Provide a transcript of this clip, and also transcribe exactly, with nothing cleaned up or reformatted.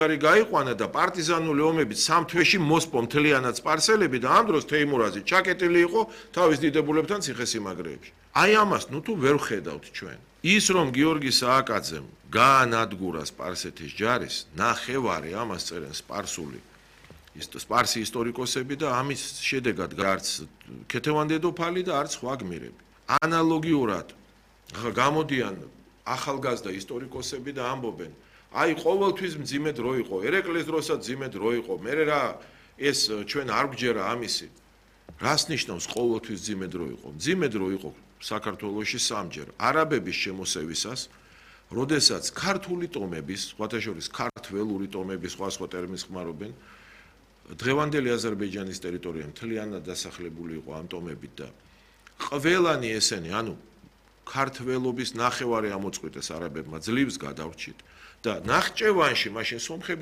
გაიყვანა და პარტიზანული ომებით სამ თვეში მოსპო მთლიანად სპარსელები და ამ დროს თეიმურაზი ჩაკეტილი იყო თავის დიდებულებთან ციხესიმაგრეებში. აი ამას ნუ თუ ვერ ვხედავთ ჩვენ. ის რომ გიორგი სააკაძემ გაანადგურა სპარსეთის ჯარის, ნახევარი ამას წერენ სპარსული სპარსი ისტორიკოსები და ამის შედეგად არც ქეთევან დედოფალი და არც სხვა გმირები. ანალოგიურად გამოდიან ახალგაზრდა ისტორიკოსები და ამბობენ აი ყოველთვის მძიმე დრო იყო, ერეკლეს დროსაც მძიმე დრო იყო, მე რა ეს ჩვენ არ გვჯერა ამისი. რას ნიშნავს ყოველთვის მძიმე დრო იყო? მძიმე დრო იყო საქართველოში სამჯერ. არაბების შემოსევისას, როდესაც ქართული ტომების, სხვათა შორის ქართველური ტომების სხვა სხვა ტერმინს ხმარობენ, დღევანდელი აზერბაიჯანის ტერიტორია მთლიანად დასახლებული იყო ამ ტომებით და ყველანი ესენი, ანუ ქართველობის ნახევარი ამოწყვიტეს არაბებმა ძლივს გადავრჩით და ნახჭევანში მაშინ სომხები